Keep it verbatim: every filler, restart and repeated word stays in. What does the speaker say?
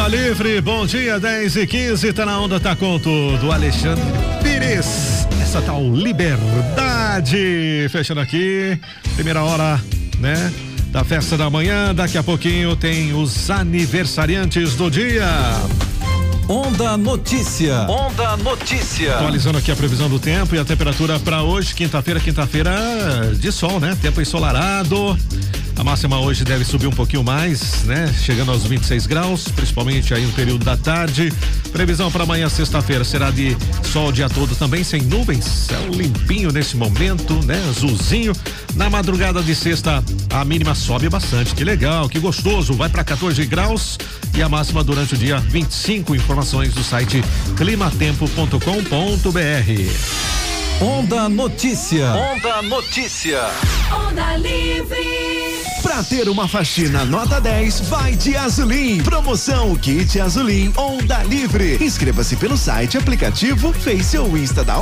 Onda Livre, bom dia, dez e quinze, tá na onda, tá com tudo. Alexandre Pires, essa tal liberdade. Fechando aqui, primeira hora, né? Da festa da manhã, daqui a pouquinho tem os aniversariantes do dia. Onda Notícia. Onda Notícia. Atualizando aqui a previsão do tempo e a temperatura para hoje, quinta-feira, quinta-feira de sol, né? Tempo ensolarado. A máxima hoje deve subir um pouquinho mais, né? Chegando aos vinte e seis graus, principalmente aí no período da tarde. Previsão para amanhã, sexta-feira, será de sol o dia todo também, sem nuvens. Céu limpinho nesse momento, né? Azulzinho. Na madrugada de sexta, a mínima sobe bastante. Que legal, que gostoso. Vai para quatorze graus e a máxima durante o dia vinte e cinco. Informações do site climatempo ponto com ponto br. Onda Notícia. Onda Notícia. Onda Livre. Pra ter uma faxina nota dez, vai de Azulim. Promoção Kit Azulim Onda Livre. Inscreva-se pelo site, aplicativo, Face ou Insta da